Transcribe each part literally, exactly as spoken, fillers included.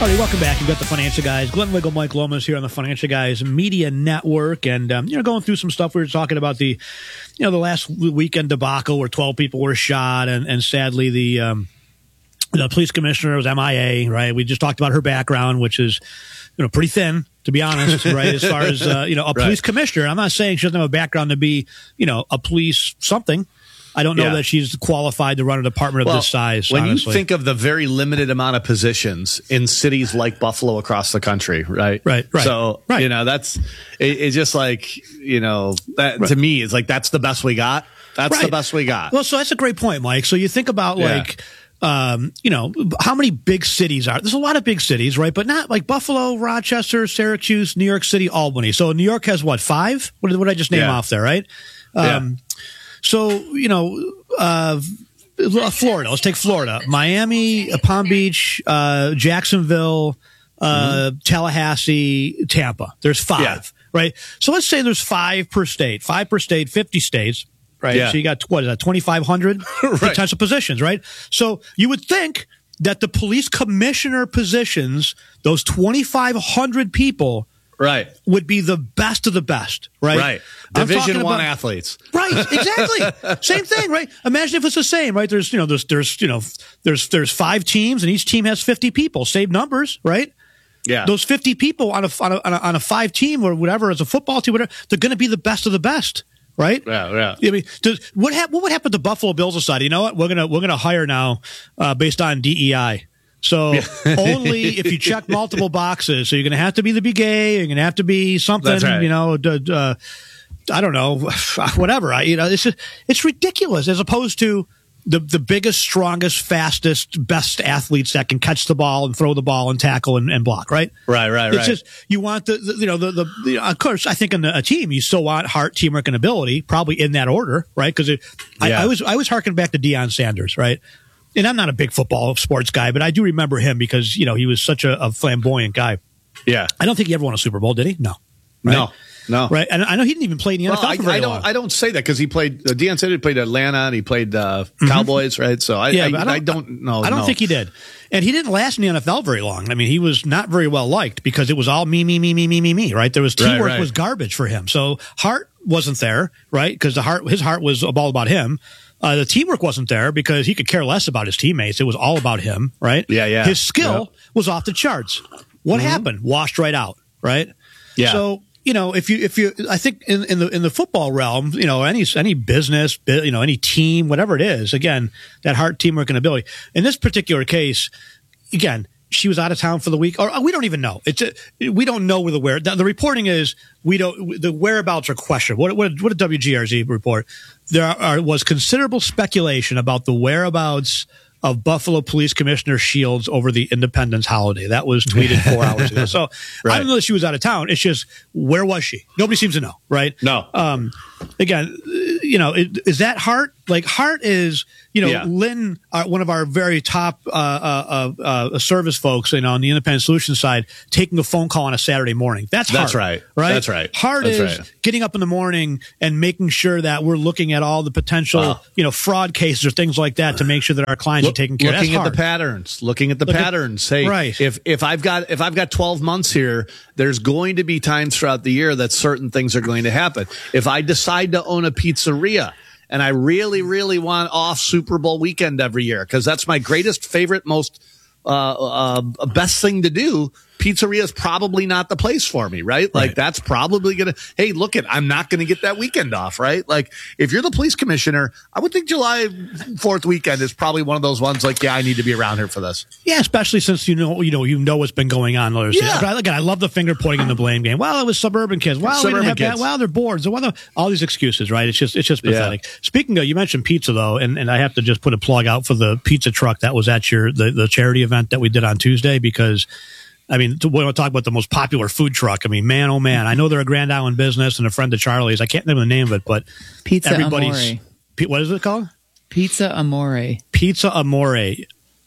All right, welcome back. You've got the Financial Guys. Glenn Wiggle, Mike Lomas here on the Financial Guys Media Network. And, um, you know, going through some stuff. We were talking about the, you know, the last weekend debacle where twelve people were shot. And, and sadly, the, um, the police commissioner was M I A, right? We just talked about her background, which is, you know, pretty thin, to be honest, right? As far as, uh, you know, a police right. commissioner. I'm not saying she doesn't have a background to be, you know, a police something. I don't know yeah. that she's qualified to run a department well, of this size. When honestly. you think of the very limited amount of positions in cities like Buffalo across the country, right? Right, right. So, right. you know, that's, it, it's just like, you know, that right. to me is like, that's the best we got. That's right. the best we got. Well, so that's a great point, Mike. So you think about yeah. like, um, you know, how many big cities are, there's a lot of big cities, right? But not like Buffalo, Rochester, Syracuse, New York City, Albany. So New York has what, five? What did, what did I just name yeah. off there, right? Um, yeah. So, you know, uh, Florida, let's take Florida, Miami, Palm Beach, uh, Jacksonville, uh, mm-hmm. Tallahassee, Tampa. There's five, yeah. right? So let's say there's five per state, five per state, fifty states, right? Yeah. So you got, what is that, twenty-five hundred right. potential positions, right? So you would think that the police commissioner positions, those twenty-five hundred people, right, would be the best of the best, right? Right. Division one athletes. Right, exactly. Same thing, right? Imagine if it's the same, right? There's, you know, there's, there's, you know, there's, there's five teams and each team has fifty people. Same numbers, right? Yeah. Those fifty people on a, on a, on a, on a five team or whatever, as a football team, whatever, they're going to be the best of the best. Right? Yeah, yeah. I mean, does, what, hap- what would happen to Buffalo Bills decided, you know what? We're going to, we're going to hire now, uh, based on D E I. So only if you check multiple boxes. So you're going to have to be the be gay. You're going to have to be something, right. you know, d- d- uh, I don't know, whatever. I, you know, it's just, it's ridiculous as opposed to the, the biggest, strongest, fastest, best athletes that can catch the ball and throw the ball and tackle and, and block. Right. Right. Right. It's right. just, you want the, the you know, the, the, the, of course, I think in a team, you still want heart, teamwork, and ability, probably in that order. Right. Cause it, yeah. I, I was, I was harking back to Deion Sanders. Right. And I'm not a big football sports guy, but I do remember him because, you know, he was such a, a flamboyant guy. Yeah. I don't think he ever won a Super Bowl, did he? No. Right? No. No. Right. And I know he didn't even play in the N F L well, for I, very I don't, long. I don't say that because he played, uh, Deion said he played Atlanta and he played uh, mm-hmm. Cowboys, right? So I, yeah, I, I, don't, I don't know. I don't no. think he did. And he didn't last in the N F L very long. I mean, he was not very well liked because it was all me, me, me, me, me, me, me, right? There was teamwork right, right. was garbage for him. So heart wasn't there, right? Because the heart, his heart was all about him. Uh, the teamwork wasn't there because he could care less about his teammates. It was all about him, right? Yeah, yeah. His skill yeah. was off the charts. What mm-hmm. happened? Washed right out, right? Yeah. So, you know, if you, if you, I think in, in the, in the football realm, you know, any, any business, you know, any team, whatever it is, again, that heart, teamwork, and ability. In this particular case, again, she was out of town for the week, or we don't even know. It's a, we don't know where the where. The, the reporting is we don't. The whereabouts are questioned. What what what did W G R Z report? There are, was considerable speculation about the whereabouts of Buffalo Police Commissioner Shields over the Independence holiday. That was tweeted four hours ago. So right. I don't know that she was out of town. It's just, where was she? Nobody seems to know, right? No. Um, again, you know, is that Hart? Like, Hart is, you know, yeah. Lynn, uh, one of our very top uh, uh, uh, uh, service folks, you know, on the independent solutions side, taking a phone call on a Saturday morning. That's Hart. That's right. Right? That's right. Hart That's is right. getting up in the morning and making sure that we're looking at all the potential, wow. you know, fraud cases or things like that to make sure that our clients Look, are taken care of. Looking That's at hard. the patterns, looking at the Look patterns. At, Say, right. if if I've got if I've got twelve months here, there's going to be times throughout the year that certain things are going to happen. If I decide to own a pizzeria, and I really, really want off Super Bowl weekend every year because that's my greatest, favorite, most uh, uh, best thing to do, pizzeria is probably not the place for me, right? Like, right. that's probably going to, hey, look it, I'm not going to get that weekend off, right? Like, if you're the police commissioner, I would think July fourth weekend is probably one of those ones like, yeah, I need to be around here for this. Yeah, especially since you know, you know, you know what's been going on. Yeah. But again, I love the finger pointing in the blame game. Well, it was suburban kids. Well, suburban we didn't have kids. that. Well, they're bored. So well, all these excuses, right? It's just, it's just pathetic. Yeah. Speaking of, you mentioned pizza though, and, and I have to just put a plug out for the pizza truck that was at your, the, the charity event that we did on Tuesday, because I mean, we want to talk about the most popular food truck. I mean, man, oh man, I know they're a Grand Island business and a friend of Charlie's. I can't remember the name of it, but Pizza everybody's, Amore. What is it called? Pizza Amore. Pizza Amore.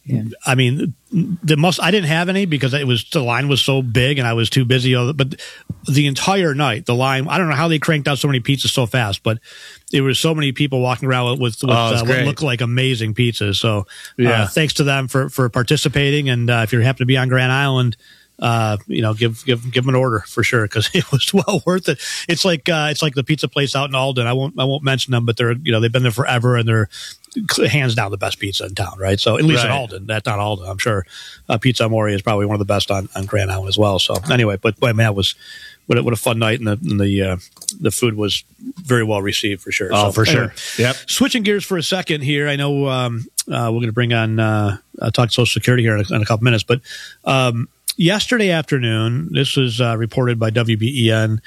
Yeah. I mean, the most I didn't have any because it was the line was so big and I was too busy. But the entire night, the line, I don't know how they cranked out so many pizzas so fast, but there were so many people walking around with, with oh, uh, what looked like amazing pizzas. So yeah. uh, thanks to them for, for participating. And uh, if you happen to be on Grand Island, uh, you know, give give give them an order for sure because it was well worth it. It's like uh, it's like the pizza place out in Alden. I won't I won't mention them, but they're you know they've been there forever and they're hands down the best pizza in town, right? So at least right. in Alden, that's not Alden. I'm sure uh, Pizza Amore is probably one of the best on, on Grand Island as well. So anyway, but boy, man, it was what a, what a fun night, and the and the uh, the food was very well received for sure. Oh, so, for anyway, sure. Yep. Switching gears for a second here, I know um, uh, we're going to bring on uh, uh, talk Social Security here in a, in a couple minutes, but um, yesterday afternoon, this was uh, reported by W B E N.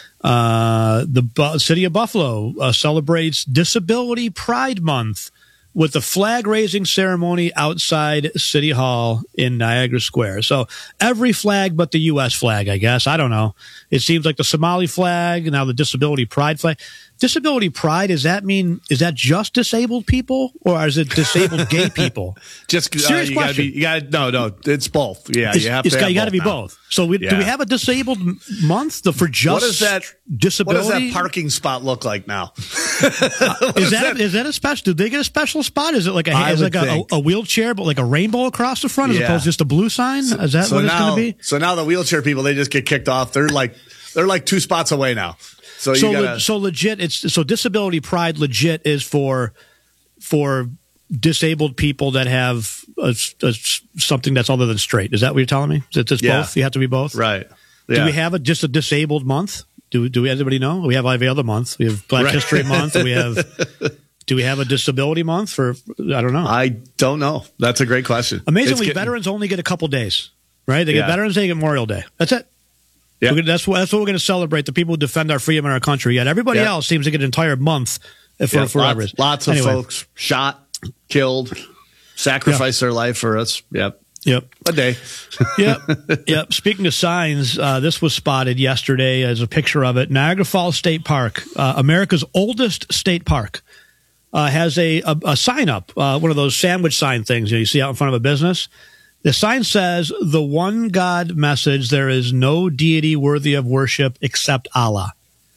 Uh, the Bu- city of Buffalo uh, celebrates Disability Pride Month with the flag-raising ceremony outside City Hall in Niagara Square. So every flag but the U S flag, I guess. I don't know. It seems like the Somali flag, now the Disability Pride flag. Disability Pride, does that mean, is that just disabled people or is it disabled gay people? Just uh, serious you question. Gotta be, you gotta, no, no, it's both. Yeah, it's, you have it's to. got, Have you got to be now. both. So we, yeah. do we have a disabled m- month the, for just what does that, disability? What does that parking spot look like now? uh, is that, that is that a special? Do they get a special spot? Is it like a is like a, a wheelchair, but like a rainbow across the front, as yeah. opposed to just a blue sign? So, is that so what now, it's going to be? So now the wheelchair people, they just get kicked off. They're like they're like two spots away now. So you so, gotta, le- so legit. It's so Disability Pride legit is for for disabled people that have a, a, something that's other than straight. Is that what you're telling me? Is it just yeah. both? You have to be both, right? Yeah. Do we yeah. have a, just a disabled month? Do do we, anybody know? We have every other month. We have Black right. History Month. We have. Do we have a disability month for? I don't know. I don't know. That's a great question. Amazingly, getting, veterans only get a couple days, right? They get yeah. veterans. They get Memorial Day. That's it. Yeah. Gonna, that's what that's what we're going to celebrate. The people who defend our freedom in our country. Yet everybody yeah. else seems to get an entire month for yeah. forever. Lots, lots of anyway. folks shot, killed, sacrificed yeah. their life for us. Yep. Yep. A day. yep. Yep. Speaking of signs, uh, this was spotted yesterday as a picture of it. Niagara Falls State Park, uh, America's oldest state park, uh, has a, a, a sign up, uh, one of those sandwich sign things you, know, you see out in front of a business. The sign says, "The one God message, there is no deity worthy of worship except Allah."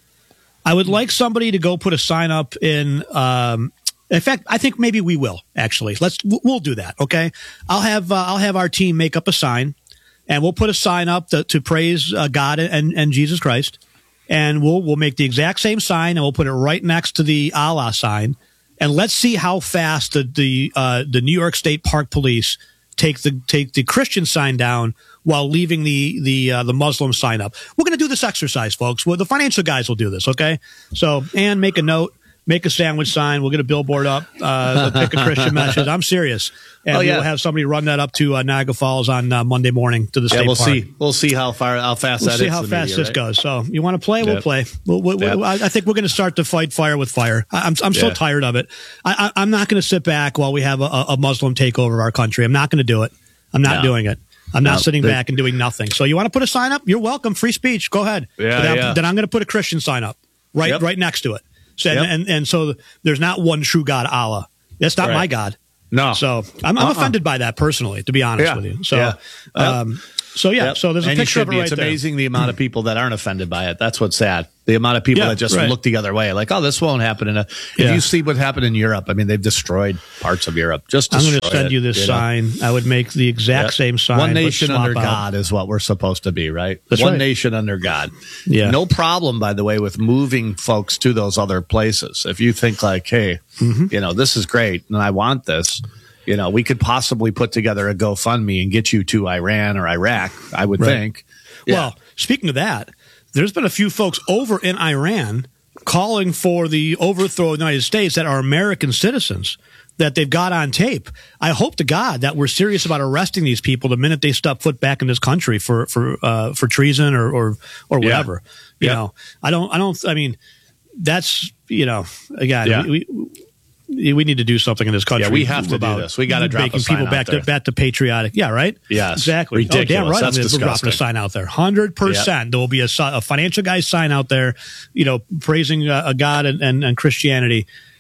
I would like somebody to go put a sign up in, um, in fact, I think maybe we will actually. Let's, we'll do that. Okay. I'll have, uh, I'll have our team make up a sign and we'll put a sign up to, to praise uh, God and, and Jesus Christ. And we'll, we'll make the exact same sign and we'll put it right next to the Allah sign. And let's see how fast the, the, uh, the New York State Park Police take the take the Christian sign down while leaving the the uh, the Muslim sign up. We're going to do this exercise, folks. Well, the financial guys will do this, okay? So, and make a note, make a sandwich sign. We'll get a billboard up, uh, pick a Christian message. I'm serious. And oh, yeah. we'll have somebody run that up to uh, Niagara Falls on uh, Monday morning to the yeah, state we'll park. see. We'll see how far, how fast we'll that see is how fast media, this right? goes. So, you want to play? We'll yep. play. We'll, we'll, yep. I I think we're going to start to fight fire with fire. I, I'm I'm yeah. so tired of it. I, I, I'm not going to sit back while we have a, a Muslim takeover of our country. I'm not going to do it. I'm not no. doing it. I'm not no, sitting they, back and doing nothing. So you want to put a sign up? You're welcome. Free speech. Go ahead. Yeah, then, yeah. I'm, then I'm going to put a Christian sign up right, yep. right next to it. So, yep. and, and and so there's not one true God, Allah. That's not right. my God. No. So I'm, I'm uh-uh. offended by that personally, to be honest yeah. with you. So, yeah. um, so yeah. Yep. So there's a and picture of it be. right It's there. amazing the amount of people that aren't offended by it. That's what's sad. The amount of people Yeah, that just right. look the other way, like, oh, this won't happen. In a, if Yeah. you see what happened in Europe, I mean, they've destroyed parts of Europe. Just I'm going to destroy send it, you this you know? sign. I would make the exact Yep. same sign. One but nation swap under out. God is what we're supposed to be, right? That's One right. nation under God. Yeah. No problem, by the way, with moving folks to those other places. If you think like, hey, Mm-hmm. you know, this is great and I want this, you know, we could possibly put together a GoFundMe and get you to Iran or Iraq, I would Right. think. Yeah. Well, speaking of that, there's been a few folks over in Iran calling for the overthrow of the United States that are American citizens that they've got on tape. I hope to God that we're serious about arresting these people the minute they step foot back in this country for for uh, for treason or or, or whatever. Yeah. You yeah. know, I don't I don't I mean that's you know again Yeah. we. we We need to do something in this country. Yeah, we have to do about this. We got to drop making a sign people out back there. to back to patriotic. Yeah, right. Yes, exactly. ridiculous. Oh, damn right. That's I'm disgusting. dropping a sign out there. Hundred percent. There will be a, si- a financial guy's sign out there. You know, praising uh, a God and, and, and Christianity.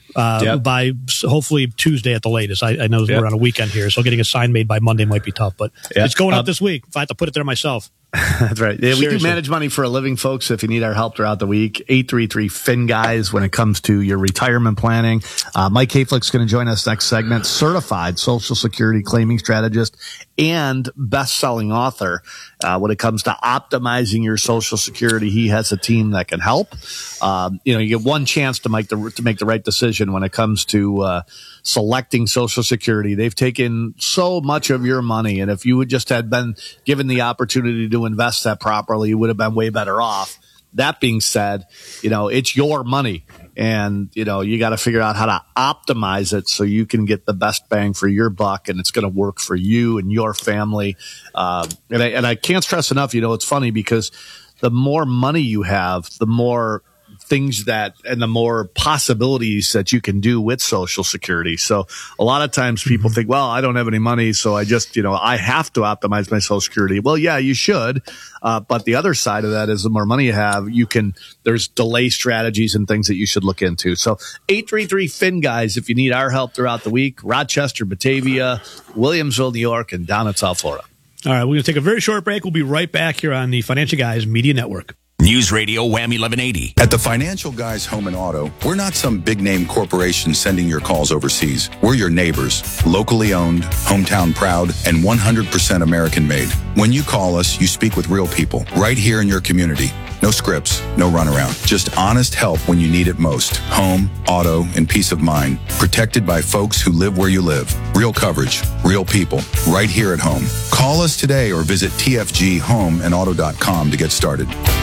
uh, yep. by hopefully Tuesday at the latest. I, I know yep. we're on a weekend here, so getting a sign made by Monday might be tough, but yep. it's going up um, this week. If I have to put it there myself. That's right. Yeah, we do manage money for a living, folks. If you need our help throughout the week, eight three three Fin Guys when it comes to your retirement planning. Uh, Mike Hayflick's going to join us next segment, certified Social Security claiming strategist and best-selling author. Uh, when it comes to optimizing your Social Security, he has a team that can help. Um, you know, you get one chance to make the to make the right decision when it comes to uh, selecting Social Security. They've taken so much of your money, and if you would just had been given the opportunity to invest that properly, you would have been way better off. That being said, you know, it's your money, and, you know, you got to figure out how to optimize it so you can get the best bang for your buck, and it's going to work for you and your family. Um, and, I, and I can't stress enough, you know, it's funny because the more money you have, the more things that and the more possibilities that you can do with Social Security. So a lot of times people think, well, I don't have any money, so I just, you know, I have to optimize my Social Security. Well, yeah, you should. Uh, but the other side of that is the more money you have, you can, there's delay strategies and things that you should look into. So eight three three Fin Guys, if you need our help throughout the week, Rochester, Batavia, Williamsville, New York, and down in South Florida. All right, we're going to take a very short break. We'll be right back here on the Financial Guys Media Network. News Radio Wham eleven eighty. At the Financial Guys Home and Auto, we're not some big-name corporation sending your calls overseas. We're your neighbors, locally owned, hometown proud, and one hundred percent American-made. When you call us, you speak with real people right here in your community. No scripts, no runaround. Just honest help when you need it most. Home, auto, and peace of mind. Protected by folks who live where you live. Real coverage, real people, right here at home. Call us today or visit T F G home and auto dot com to get started.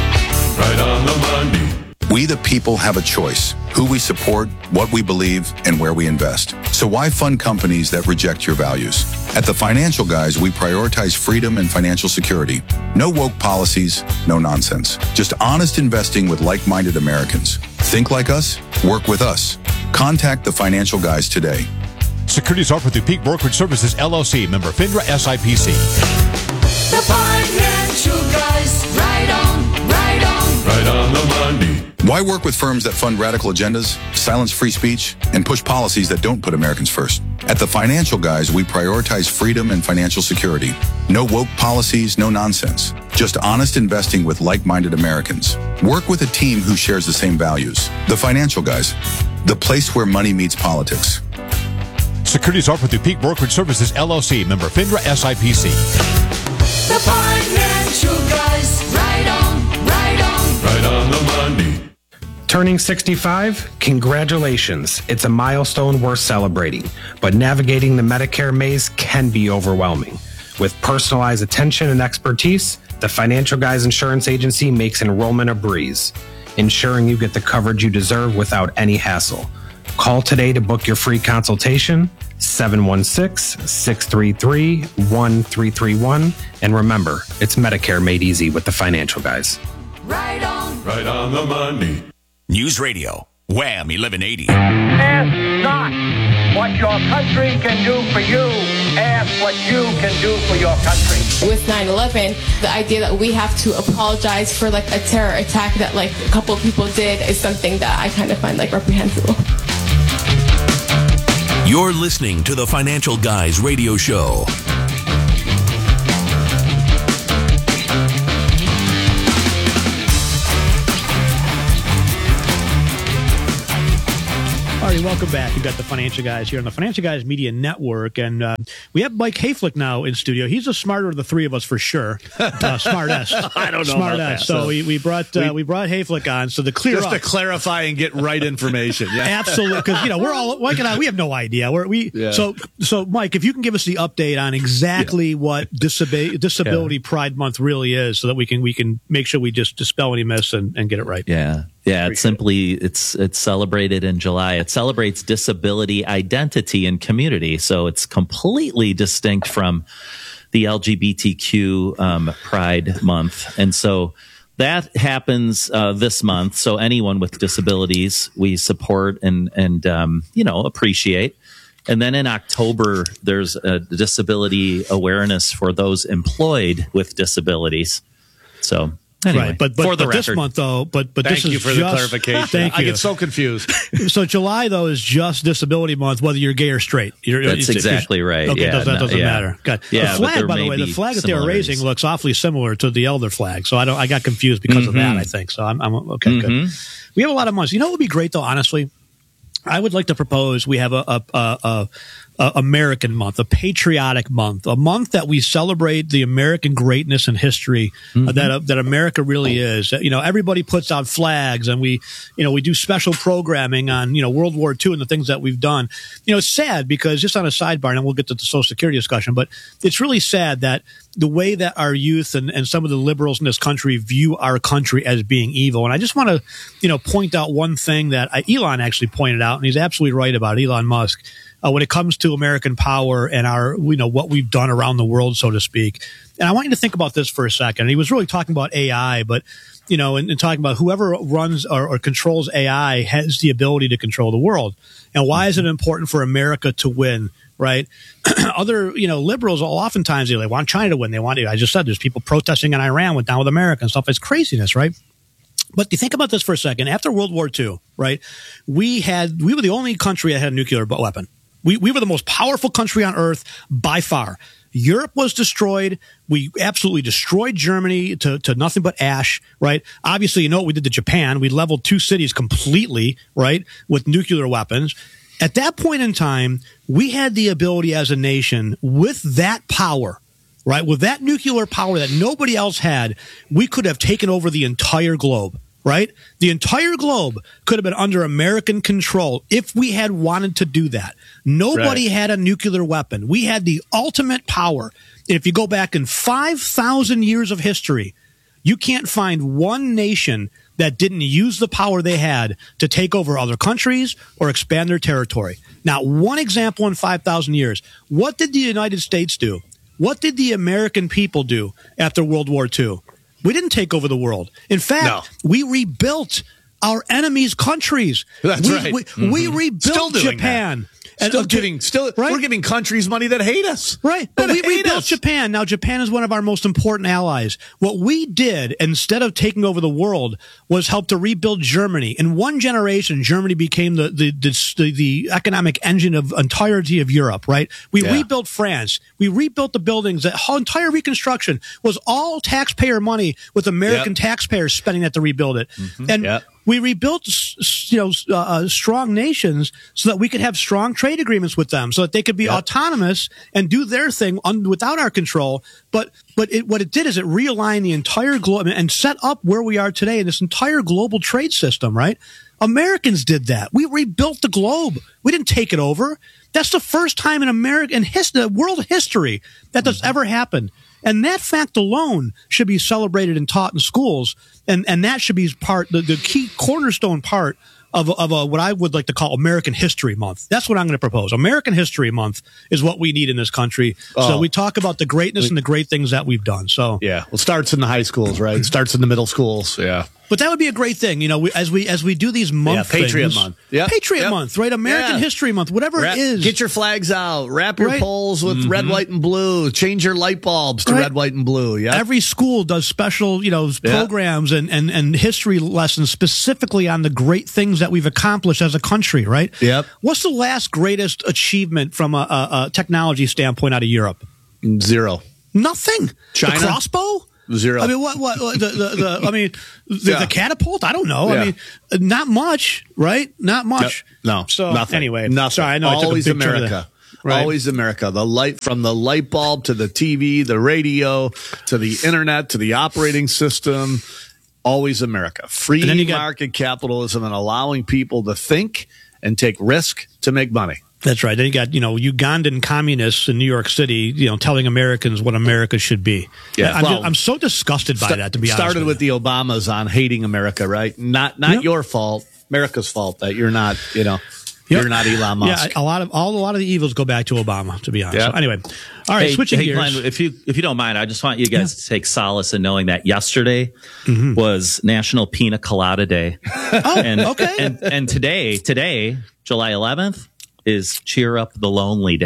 Right on the money. We the people have a choice. Who we support, what we believe, and where we invest. So why fund companies that reject your values? At the Financial Guys, we prioritize freedom and financial security. No woke policies, no nonsense. Just honest investing with like-minded Americans. Think like us, work with us. Contact the Financial Guys today. Securities offered through Peak Brokerage Services, L L C, member FINRA S I P C. The Financial Guys, right on, right on. Right on the money. Why work with firms that fund radical agendas, silence free speech, and push policies that don't put Americans first? At the Financial Guys, we prioritize freedom and financial security. No woke policies, no nonsense. Just honest investing with like-minded Americans. Work with a team who shares the same values. The Financial Guys, the place where money meets politics. Securities offered through Peak Brokerage Services, L L C, member FINRA S I P C. The Financial Guys, right on, right on. Right on the money. Turning sixty-five? Congratulations. It's a milestone worth celebrating. But navigating the Medicare maze can be overwhelming. With personalized attention and expertise, the Financial Guys Insurance Agency makes enrollment a breeze, ensuring you get the coverage you deserve without any hassle. Call today to book your free consultation, seven one six, six three three, one three three one. And remember, it's Medicare made easy with the Financial Guys. Right on. Right on the money. News Radio Wham eleven eighty. Ask not what your country can do for you. Ask what you can do for your country. With nine eleven, the idea that we have to apologize for like a terror attack that like a couple of people did is something that I kind of find like reprehensible. You're listening to the Financial Guys Radio Show. All right, welcome back. We've got the Financial Guys here on the Financial Guys Media Network, and uh, we have Mike Hayflick now in studio. He's the smarter of the three of us for sure. Uh, smart-ass. I don't know smart about ass. that. So we, we brought uh, we, we brought Hayflick on. So the clear just up. to clarify and get right information. Yeah, absolutely. Because you know we're all Mike and I. We have no idea. We're, we yeah. so so Mike, if you can give us the update on exactly yeah. what disability Disability yeah. Pride Month really is, so that we can we can make sure we just dispel any myths and, and get it right. Yeah. Yeah, it's simply it's it's celebrated in July. It celebrates disability identity and community, so it's completely distinct from the L G B T Q um, Pride Month, and so that happens uh, this month. So anyone with disabilities, we support and and um, you know appreciate. And then in October, there's a disability awareness for those employed with disabilities. So. Anyway, right, but but, for the but this record. month though, but but Thank this you is for just, the clarification. Thank I you. get so confused. So July though is just disability month, whether you're gay or straight. You're, That's it's- exactly right. Okay, Yeah, does, that no, doesn't yeah. matter. God. Yeah, the but flag, there by the may way, the be flag that they were similarities. raising looks awfully similar to the elder flag. So I don't. I got confused because of that. I think so. I'm, I'm okay. Mhm. Good. We have a lot of months. You know what would be great though, honestly. I would like to propose we have a, a, a, a, a American month, a patriotic month, a month that we celebrate the American greatness and history Mm-hmm. uh, that uh, that America really is. You know, everybody puts out flags, and we, you know, we do special programming on you know World War Two and the things that we've done. You know, it's sad because just on a sidebar, and we'll get to the Social Security discussion, but it's really sad that the way that our youth and, and some of the liberals in this country view our country as being evil. And I just want to, you know, point out one thing that I, Elon actually pointed out, and he's absolutely right about it, Elon Musk, uh, when it comes to American power and our, you know, what we've done around the world, so to speak. And I want you to think about this for a second. He was really talking about A I, but, you know, and, and talking about whoever runs or, or controls A I has the ability to control the world. And why is it important for America to win? Right. Other, you know, liberals oftentimes they want China to win. They want, I just said, there's people protesting in Iran went down with America and stuff. It's craziness. Right. But you think about this for a second. After World War Two, right, we had, we were the only country that had a nuclear weapon. We, we were the most powerful country on earth by far. Europe was destroyed. We absolutely destroyed Germany to, to nothing but ash, right? Obviously, you know what we did to Japan. We leveled two cities completely, right, with nuclear weapons. At that point in time, we had the ability as a nation with that power, right, with that nuclear power that nobody else had, we could have taken over the entire globe, right? The entire globe could have been under American control if we had wanted to do that. Nobody Right. had a nuclear weapon. We had the ultimate power. And if you go back in five thousand years of history, you can't find one nation that didn't use the power they had to take over other countries or expand their territory. Now, one example in five thousand years. What did the United States do? What did the American people do after World War Two? We didn't take over the world. In fact, No. we rebuilt our enemies' countries. That's we, right. We, Mhm. we rebuilt Still doing Japan. And, Still uh, giving, still, right? we're giving countries money that hate us. Right. But That we hate rebuilt us. Japan. Now, Japan is one of our most important allies. What we did, instead of taking over the world, was help to rebuild Germany. In one generation, Germany became the, the, the, the economic engine of entirety of Europe, right? We Yeah. rebuilt France. We rebuilt the buildings. That whole entire reconstruction was all taxpayer money with American Yep. taxpayers spending that to rebuild it. And Yep. we rebuilt, s- s- you know, s- uh, uh, strong nations so that we could have strong trade agreements with them, so that they could be Yep. autonomous and do their thing un- without our control. But but it, what it did is it realigned the entire globe and set up where we are today in this entire global trade system. Right? Americans did that. We rebuilt the globe. We didn't take it over. That's the first time in American history, world history, that that's ever happened. And that fact alone should be celebrated and taught in schools. And, and that should be part, the, the key cornerstone part of, of a, what I would like to call American History Month. That's what I'm going to propose. American History Month is what we need in this country. Oh. So we talk about the greatness and the great things that we've done. So, Yeah. Well, it starts in the high schools, right? It starts in the middle schools. Yeah. but that would be a great thing, you know, we, as we as we do these month Yeah, Patriot things- Month. Yep. Patriot Yep. Month, right? American Yeah. History Month, whatever Wrap- it is. Get your flags out. Wrap your Right. poles with red, white, and blue. Change your light bulbs to Right. red, white, and blue. Yeah. Every school does special, you know, programs and, and, and history lessons specifically on the great things that we've accomplished as a country, right? Yep. What's the last greatest achievement from a, a, a technology standpoint out of Europe? Zero. Nothing. China? The crossbow? Zero. I mean, what? What? what the, the, the I mean, the, Yeah. the catapult? I don't know. Yeah. I mean, not much, right? Not much. No. So nothing. anyway, nothing. sorry, I know I took a Always big turn of America. the- Right. Always America. The light from the light bulb to the T V, the radio, to the internet, to the operating system. Always America. Free And then you got- market capitalism and allowing people to think and take risk to make money. That's right. Then you got, you know, Ugandan communists in New York City, you know, telling Americans what America should be. Yeah, I'm, well, just- I'm so disgusted by Sta- that, to be honest. Started with, you. the Obamas on hating America, right? Not not Yep. your fault, America's fault that you're not, you know, Yep. you're not Elon Musk. Yeah, a lot of all a lot of the evils go back to Obama, to be honest. Yeah. So anyway, all right, Hey, switching hey, gears. Glenn, if you if you don't mind, I just want you guys to take solace in knowing that yesterday Mm-hmm. was National Pina Colada Day. oh, and, okay. And and today, today, July eleventh, is Cheer Up the Lonely Day.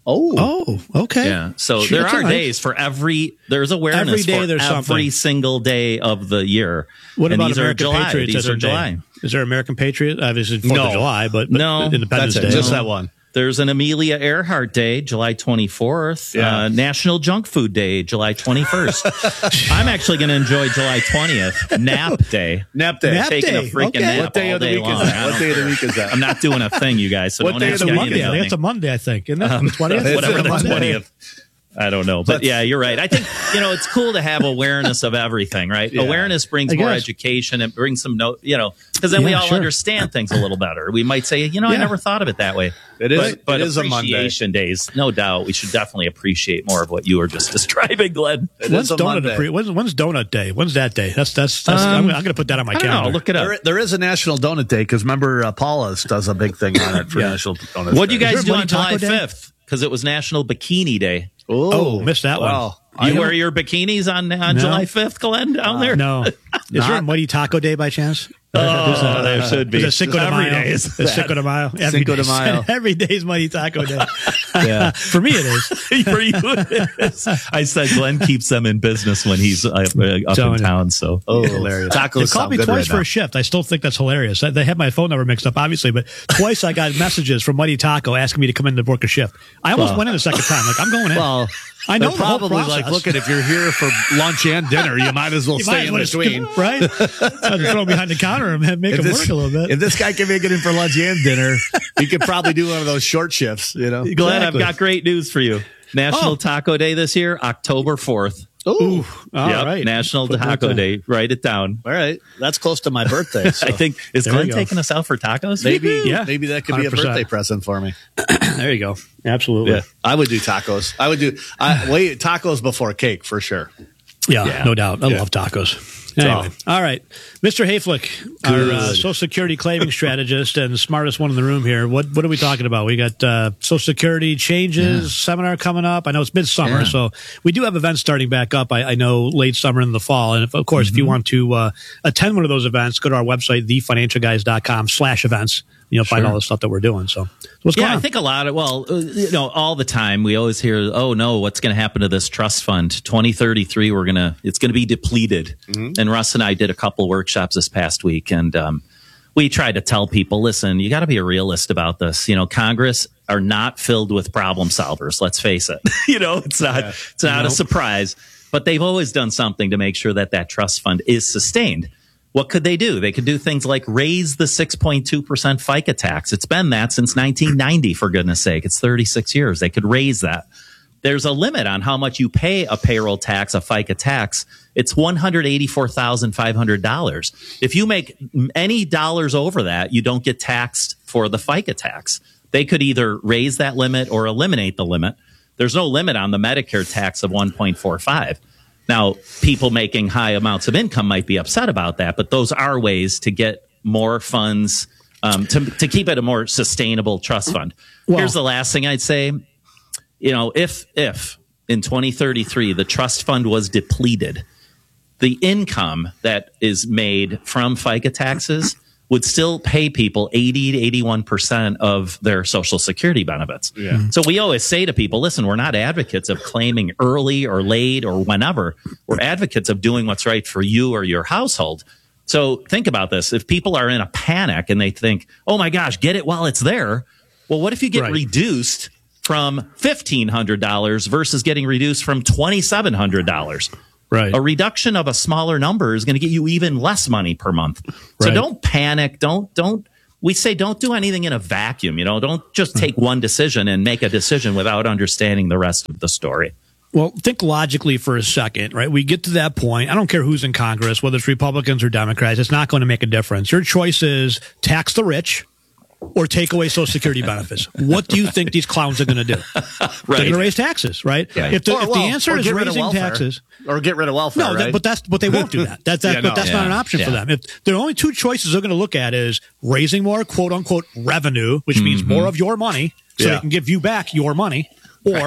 Oh, oh, okay. Yeah. So Sure, there that's are nice. days for every. There's awareness Every day for there's every something. single day of the year. What and about these American are July. Patriots? These as a are July. day? Is there American Patriot? Obviously, Fourth No. of July, but, but No, Independence that's it. Day. Just that one. There's an Amelia Earhart Day, July twenty-fourth. Yeah. Uh, National Junk Food Day, July twenty-first. I'm actually going to enjoy July twentieth, Nap Day. Nap day. Nap Taking day. a freaking Okay. nap What day all of the day week is long. that? I What don't day of the care. week is that? I'm not doing a thing, you guys. So What don't day of ask the me week Monday. I anything. think it's a Monday. I think. Isn't it? the twentieth. It's Whatever a the Monday. twentieth. I don't know. But yeah, you're right. I think, you know, it's cool to have awareness of everything, right? Yeah. Awareness brings I more guess. education and brings some, no, you know, because then we Yeah, all sure. understand things a little better. We might say, you know, I Yeah. never thought of it that way. It is- But, but it is a Monday. appreciation days, no doubt. We should definitely appreciate more of what you were just describing, Glenn. It When's is a donut? Monday. Appre- When's, when's donut day? When's that day? That's that's. that's I'm, Um, I'm going to put that on my I don't calendar. know. Look it up. There, there is a National Donut Day because remember uh, Paula's does a big thing on it for Yeah. National Donut What do you Day. guys Is do there a on Money July Taco Day? fifth? Because it was National Bikini Day. Oh, missed that one. Wow. You I wear don't- your bikinis on, on No. July fifth, Glenn, down there? No. Is there a Mighty Taco Day by chance? Oh, there should be. Is it Cinco de Every Mayo? day is It's Cinco de Mayo. Every Cinco de day's- Mayo. Every day's Mighty Taco Day. Yeah. For me, it is. For you, it is. I said Glenn keeps them in business when he's uh, uh, up Telling in you. town. So Oh, hilarious. Tacos They called sound me good twice right for now. a shift. I still think that's hilarious. They had my phone number mixed up, obviously, but twice I got messages from Mighty Taco asking me to come in to work a shift. I almost Well. went in the second time. Like, I'm going in. Well, I know they're the whole probably process. like, look at if you're here for lunch and dinner, you might as well You stay might in as well between. just- right? I just throw him behind the counter and make If him this, work a little bit. if this guy can make it in for lunch and dinner, he could probably do one of those short shifts, you know? Glenn, Exactly. I've got great news for you. National Oh. Taco Day this year, October fourth. Ooh. All Yep, right. National Put that Taco down. Day. Write it down. All right. That's close to my birthday. So I think, is There Glenn you go. taking us out for tacos? maybe, Yeah. maybe that could one be hundred a percent. birthday present for me. There you go. Absolutely. Yeah. I would do tacos. I would do, I, wait, tacos before cake for sure. Yeah, Yeah. no doubt. I Yeah. love tacos. Anyway, all right. Mister Hayflick, our uh, Social Security claiming strategist and the smartest one in the room here. What what are we talking about? We got uh, Social Security changes, seminar coming up. I know it's midsummer, Yeah. so we do have events starting back up. I, I know late summer and the fall. And if, of course, if you want to uh, attend one of those events, go to our website, the financial guys dot com slash events. You'll find Sure. all the stuff that we're doing. So what's Yeah, going on? I think a lot of, well, uh, you know, all the time we always hear, oh no, what's going to happen to this trust fund? twenty thirty-three, we're going to, it's going to be depleted. And Russ and I did a couple workshops this past week, and um, we tried to tell people, listen, you got to be a realist about this. You know, Congress are not filled with problem solvers. Let's face it. you know, it's not, it's not a surprise, but they've always done something to make sure that that trust fund is sustained. What could they do? They could do things like raise the six point two percent FICA tax. It's been that since nineteen ninety, for goodness sake. It's thirty-six years. They could raise that. There's a limit on how much you pay a payroll tax, a FICA tax. It's one hundred eighty-four thousand five hundred dollars. If you make any dollars over that, you don't get taxed for the FICA tax. They could either raise that limit or eliminate the limit. There's no limit on the Medicare tax of one point four five. Now, people making high amounts of income might be upset about that, but those are ways to get more funds, um, to, to keep it a more sustainable trust fund. Well- Here's the last thing I'd say. You know, if, if in twenty thirty-three, the trust fund was depleted, the income that is made from FICA taxes would still pay people eighty to eighty-one percent of their Social Security benefits. Yeah. So we always say to people, listen, we're not advocates of claiming early or late or whenever. We're advocates of doing what's right for you or your household. So think about this. If people are in a panic and they think, oh my gosh, get it while it's there. Well, what if you get Right. reduced from fifteen hundred dollars versus getting reduced from twenty-seven hundred dollars? right. A reduction of a smaller number is going to get you even less money per month. So Right. don't panic. Don't, don't, we say don't do anything in a vacuum. You know, don't just take one decision and make a decision without understanding the rest of the story. Well, think logically for a second, right? We get to that point. I don't care who's in Congress, whether it's Republicans or Democrats. It's not going to make a difference. Your choice is tax the rich or take away Social Security benefits. What do you think these clowns are going to do? They're going to raise taxes, right? Yeah. If the, Or, if well, the answer or is get rid of raising welfare. taxes, Or get rid of welfare, no, that, right? but that's but they won't do that. That, that Yeah, but no. that's not Yeah. an option for Yeah. them. If the only two choices they're going to look at is raising more quote unquote revenue, which means more of your money, so Yeah. they can give you back your money, or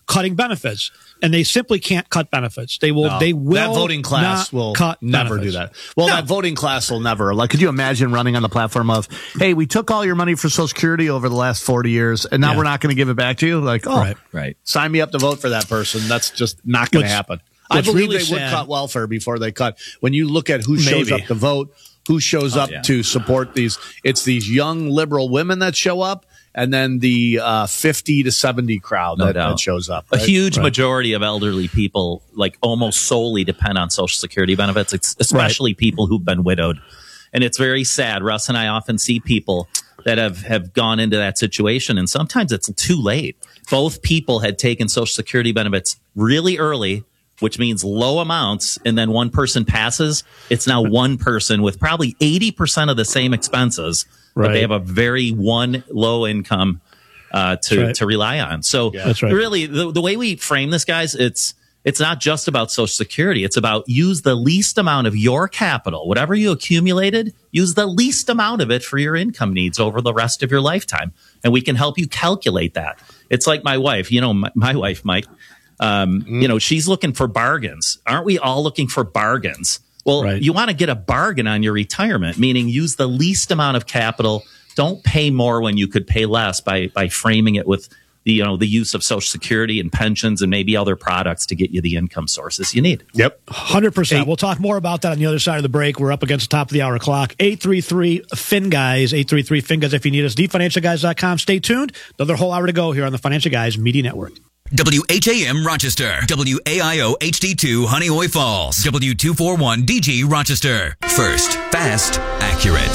cutting benefits, and they simply can't cut benefits. They will. No, they will. That voting class not will cut never benefits. do that. Well, No. that voting class will never. Like, could you imagine running on the platform of, "Hey, we took all your money for Social Security over the last forty years, and now Yeah. we're not going to give it back to you"? Like, oh, Right. Right. sign me up to vote for that person. That's just not going to What's- happen. I what's believe really they would sad- cut welfare before they cut. When you look at who shows Maybe. up to vote, who shows up yeah. to support these, it's these young liberal women that show up, and then the uh, fifty to seventy crowd No that, doubt. that shows up. A right? huge majority of elderly people, like almost solely depend on Social Security benefits, it's especially people who've been widowed. And it's very sad. Russ and I often see people that have, have gone into that situation, and sometimes it's too late. Both people had taken Social Security benefits really early, which means low amounts, and then one person passes. It's now one person with probably eighty percent of the same expenses, but Right. they have a very one low income uh, to, That's right. to rely on. So That's right. really, the, the way we frame this, guys, it's it's not just about Social Security. It's about use the least amount of your capital, whatever you accumulated, use the least amount of it for your income needs over the rest of your lifetime. And we can help you calculate that. It's like my wife, you know, my, my wife, Mike, um, Mm. you know, she's looking for bargains. Aren't we all looking for bargains? Well, Right. you want to get a bargain on your retirement, meaning use the least amount of capital. Don't pay more when you could pay less by by framing it with the, you know, the use of Social Security and pensions and maybe other products to get you the income sources you need. Yep. one hundred percent. We'll talk more about that on the other side of the break. We're up against the top of the hour clock. eight three three FinGuys, eight three three FinGuys if you need us. the financial guys dot com. Stay tuned. Another whole hour to go here on the Financial Guys Media Network. W H A M Rochester, W A I O H D two Honeoye Falls, W two forty-one D G Rochester. First, fast, accurate.